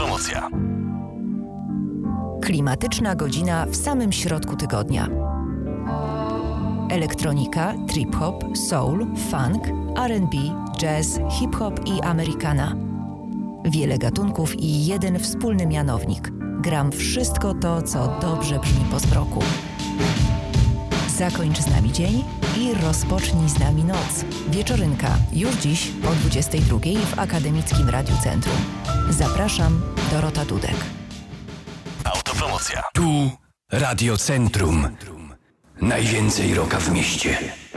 Autopromocja. Klimatyczna godzina w samym środku tygodnia. Elektronika, trip-hop, soul, funk, R&B, jazz, hip-hop i americana. Wiele gatunków i jeden wspólny mianownik. Gram wszystko to, co dobrze brzmi po zmroku. Zakończ z nami dzień i rozpocznij z nami noc. Wieczorynka już dziś po 22:00 w Akademickim Radiu Centrum. Zapraszam, Dorota Dudek. Autopromocja. Tu Radio Centrum. Najwięcej rocka w mieście.